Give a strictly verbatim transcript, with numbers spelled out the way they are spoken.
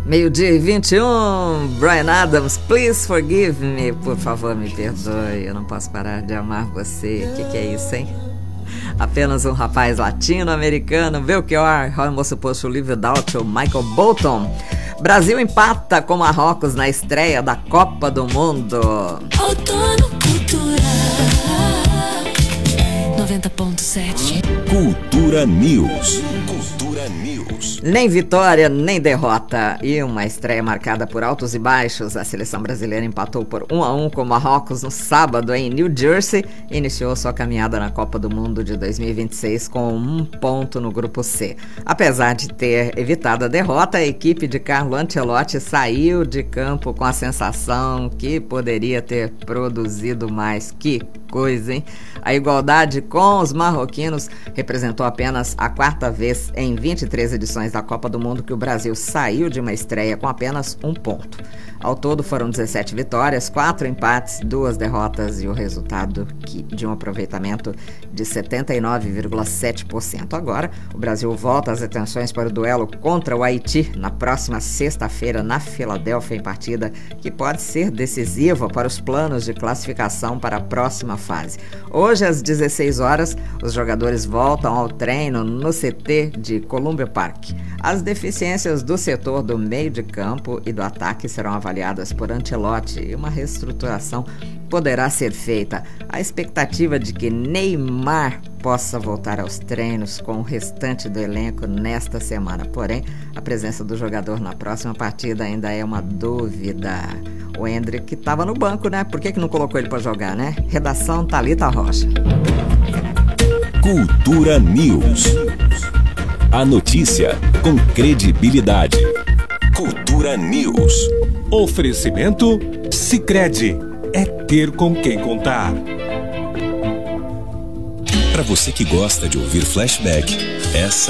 Meio-dia e vinte e um, Bryan Adams, Please Forgive Me, por favor me perdoe, eu não posso parar de amar você. O que, que é isso, hein? Apenas um rapaz latino-americano, Belchior, How I'm Supposed to Live Without You, Michael Bolton. Brasil empata com Marrocos na estreia da Copa do Mundo. Outono Cultura noventa ponto sete. Cultura News. Cultura News. Nem vitória, nem derrota. E uma estreia marcada por altos e baixos. A seleção brasileira empatou por um a um com Marrocos no sábado em New Jersey e iniciou sua caminhada na Copa do Mundo de dois mil e vinte e seis com um ponto no grupo C. Apesar de ter evitado a derrota, a equipe de Carlo Ancelotti saiu de campo com a sensação que poderia ter produzido mais. Que coisa, hein? A igualdade com os marroquinos representou apenas a quarta vez em vinte e três edições da Copa do Mundo que o Brasil saiu de uma estreia com apenas um ponto. Ao todo foram dezessete vitórias, quatro empates, duas derrotas e o resultado de um aproveitamento de setenta e nove vírgula sete por cento. Agora, o Brasil volta as atenções para o duelo contra o Haiti na próxima sexta-feira na Filadélfia, em partida que pode ser decisiva para os planos de classificação para a próxima fase. Hoje, às dezesseis horas, os jogadores voltam ao treino no C T de Columbia Park. As deficiências do setor do meio de campo e do ataque serão avaliadas por Ancelotti e uma reestruturação poderá ser feita. A expectativa de que Neymar possa voltar aos treinos com o restante do elenco nesta semana. Porém, a presença do jogador na próxima partida ainda é uma dúvida. O Endrick estava no banco, né? Por que que não colocou ele para jogar, né? Redação Thalita Rocha. Cultura News. A notícia com credibilidade. Cultura News. Oferecimento Sicredi. É ter com quem contar. Para você que gosta de ouvir flashback, essa